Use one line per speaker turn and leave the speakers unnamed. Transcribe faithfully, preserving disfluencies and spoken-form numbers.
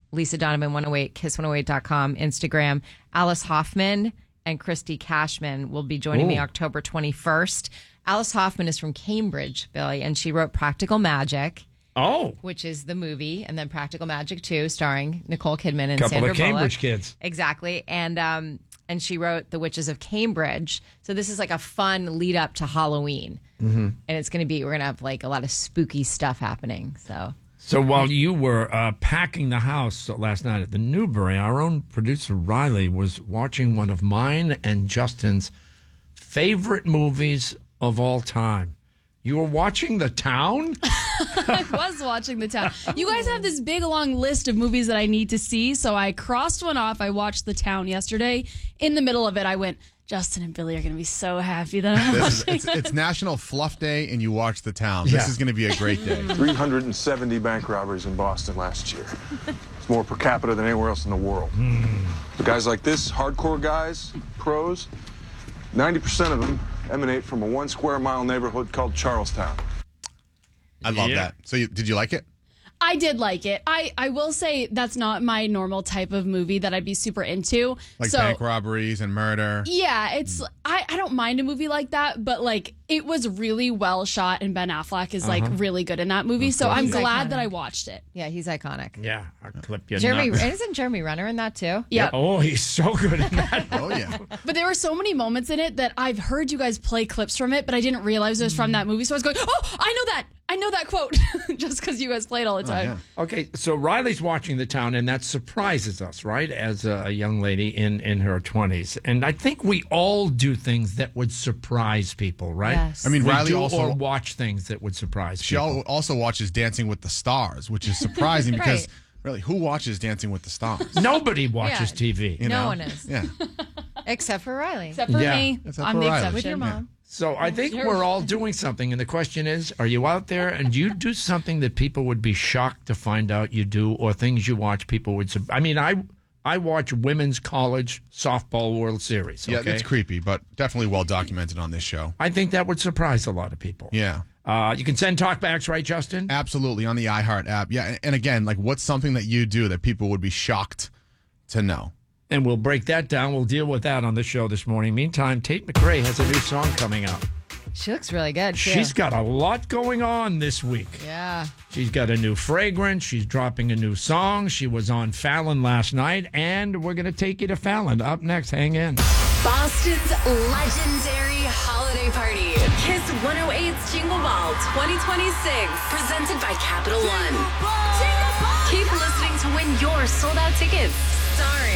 Lisa Donovan one oh eight, kiss one oh eight dot com, Instagram. Alice Hoffman and Christy Cashman will be joining Ooh. me October twenty-first. Alice Hoffman is from Cambridge, Billy, and she wrote Practical Magic.
Oh.
Which is the movie, and then Practical Magic two, starring Nicole Kidman and
Couple
Sandra
of Cambridge
Bullock.
kids.
Exactly. And um, and she wrote The Witches of Cambridge. So this is like a fun lead up to Halloween.
Mm-hmm.
And it's going to be, we're going to have like a lot of spooky stuff happening. So
So while you were uh, packing the house last night at the Newbury, our own producer Riley was watching one of mine and Justin's favorite movies of all time. You were watching The Town?
I was watching The Town. You guys have this big, long list of movies that I need to see, so I crossed one off. I watched The Town yesterday. In the middle of it, I went, Justin and Billy are going to be so happy that I'm
this
watching
is, it's, it's National Fluff Day, and you watch The Town.
Yeah.
This is going to be a great day.
three hundred seventy bank robberies in Boston last year. It's more per capita than anywhere else in the world.
Mm.
But guys like this, hardcore guys, pros, ninety percent of them emanate from a one square mile neighborhood called Charlestown.
I love
Yeah.
that. So you, did you like it?
I did like it. I, I will say that's not my normal type of movie that I'd be super into.
Like
so,
bank robberies and murder?
Yeah, it's I, I don't mind a movie like that, but like it was really well shot and Ben Affleck is like really good in that movie. So I'm
He's
glad
iconic.
that I watched it.
yeah, he's iconic.
Yeah, I'll clip you.
Jeremy,
nuts.
isn't Jeremy Renner in that too?
Yeah.
Oh, he's so good in that.
Oh, yeah.
But there were so many moments in it that I've heard you guys play clips from it, but I didn't realize it was from that movie. So I was going, oh, I know that. I know that quote just because you guys played all the time.
yeah.
Okay, so Riley's watching The Town, and that surprises us, right, as a, a young lady in, in her twenties. And I think we all do things that would surprise people, right?
Yes.
I mean,
We
Riley
do
also
or watch things that would surprise
she
people.
al- also watches Dancing with the Stars, which is surprising because
Right.
really, who watches Dancing with the Stars?
Nobody watches
Yeah.
T V.
You
no
know?
one is.
Yeah.
Except for Riley.
Except for
Yeah.
me.
Except
I'm
for
the
Riley.
exception.
With your mom.
So I think
Sure.
we're all doing something, and the question is, are you out there and do you do something that people would be shocked to find out you do, or things you watch people would... sub- I mean, I I watch Women's College Softball World Series, okay?
Yeah, it's creepy, but definitely well documented on this show.
I think that would surprise a lot of people.
Yeah.
Uh, you can send talkbacks, right, Justin?
Absolutely, on the iHeart app. Yeah, and, and again, like, what's something that you do that people would be shocked to know?
And we'll break that down. We'll deal with that on the show this morning. Meantime, Tate McRae has a new song coming out.
She looks really good, too.
She's got a lot going on this week.
Yeah.
She's got a new fragrance. She's dropping a new song. She was on Fallon last night, and we're going to take you to Fallon. Up next, hang in.
Boston's legendary holiday party. Kiss one oh eight's Jingle Ball twenty twenty-six. Presented by Capital One. Keep listening to win your sold-out tickets. Starring